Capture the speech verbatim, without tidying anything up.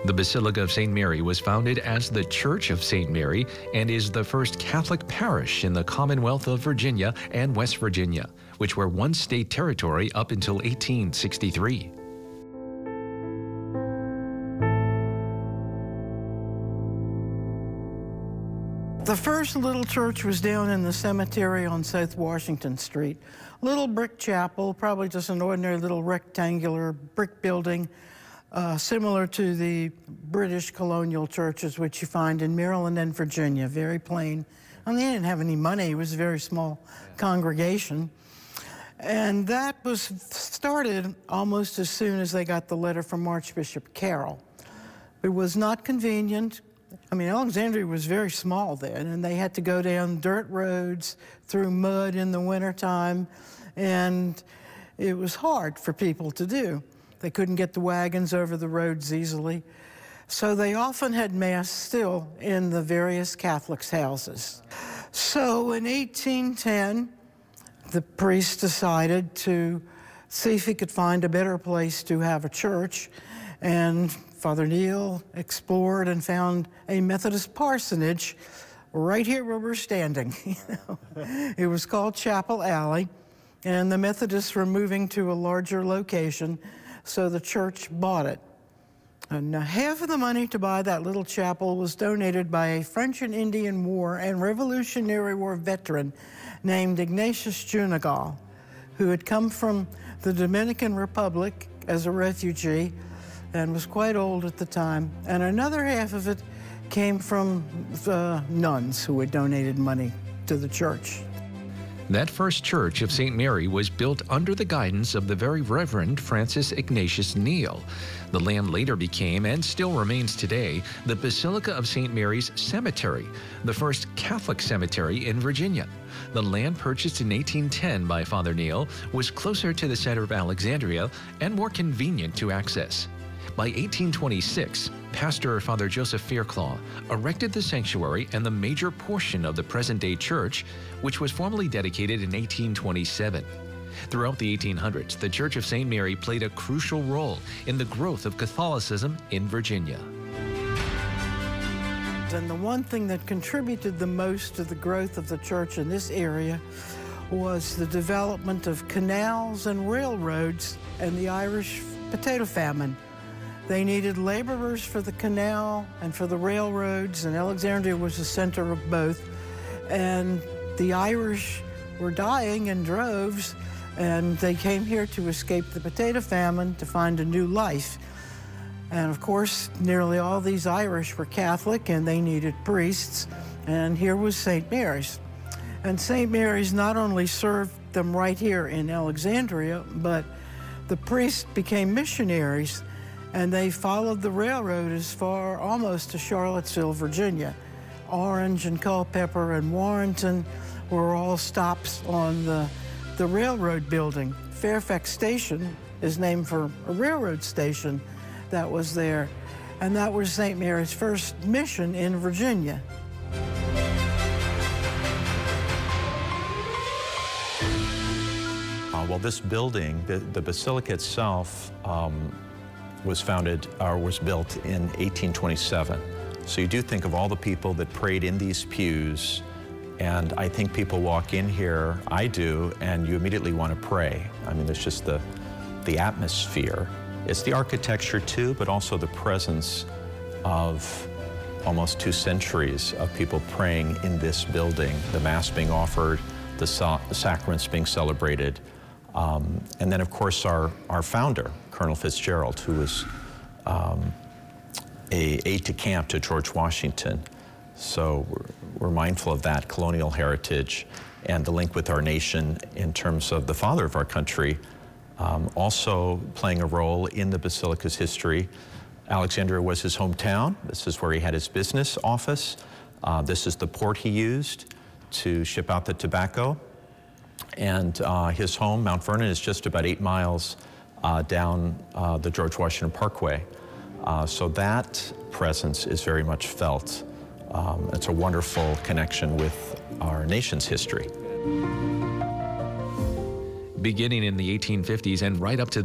The Basilica of Saint Mary was founded as the Church of Saint Mary and is the first Catholic parish in the Commonwealth of Virginia and West Virginia, which were one state territory up until eighteen sixty-three. The first little church was down in the cemetery on South Washington Street. Little brick chapel, probably just an ordinary little rectangular brick building, uh, similar to the British colonial churches which you find in Maryland and Virginia, very plain. And they didn't have any money, it was a very small congregation. And that was started almost as soon as they got the letter from Archbishop Carroll. It was not convenient. I mean, Alexandria was very small then, and they had to go down dirt roads through mud in the wintertime, and it was hard for people to do. They couldn't get the wagons over the roads easily, so they often had Mass still in the various Catholics' houses. So in eighteen ten, the priest decided to see if he could find a better place to have a church, and Father Neil explored and found a Methodist parsonage right here where we're standing. You know? It was called Chapel Alley, and the Methodists were moving to a larger location, so the church bought it. And half of the money to buy that little chapel was donated by a French and Indian War and Revolutionary War veteran named Ignatius Junegal, who had come from the Dominican Republic as a refugee and was quite old at the time. And another half of it came from the nuns who had donated money to the church. That first church of Saint Mary was built under the guidance of the Very Reverend Francis Ignatius Neil. The land later became, and still remains today, the Basilica of Saint Mary's Cemetery, the first Catholic cemetery in Virginia. The land purchased in eighteen ten by Father Neil was closer to the center of Alexandria and more convenient to access. By eighteen twenty-six, Pastor Father Joseph Fairclough erected the sanctuary and the major portion of the present-day church, which was formally dedicated in eighteen twenty-seven. Throughout the eighteen hundreds, the Church of Saint Mary played a crucial role in the growth of Catholicism in Virginia. And the one thing that contributed the most to the growth of the church in this area was the development of canals and railroads and the Irish potato famine. They needed laborers for the canal and for the railroads, and Alexandria was the center of both. And the Irish were dying in droves, and they came here to escape the potato famine to find a new life. And of course, nearly all these Irish were Catholic, and they needed priests, and here was Saint Mary's. And Saint Mary's not only served them right here in Alexandria, but the priests became missionaries, and they followed the railroad as far almost to Charlottesville, Virginia. Orange and Culpeper and Warrenton were all stops on the, the railroad building. Fairfax Station is named for a railroad station that was there, and that was Saint Mary's first mission in Virginia. Uh, well, this building, the, the basilica itself, um, was founded or was built in eighteen twenty-seven. So you do think of all the people that prayed in these pews, and I think people walk in here, I do, and you immediately want to pray. I mean, there's just the, the atmosphere. It's the architecture too, but also the presence of almost two centuries of people praying in this building, the Mass being offered, the, sa the sacraments being celebrated. Um, and then, of course, our, our founder, Colonel Fitzgerald, who was um, a aide-de-camp to George Washington. So we're, we're mindful of that colonial heritage and the link with our nation in terms of the father of our country, um, also playing a role in the Basilica's history. Alexandria was his hometown. This is where he had his business office. Uh, this is the port he used to ship out the tobacco. And uh, his home, Mount Vernon, is just about eight miles uh, down uh, the George Washington Parkway. Uh, so that presence is very much felt. Um, it's a wonderful connection with our nation's history. Beginning in the eighteen fifties and right up to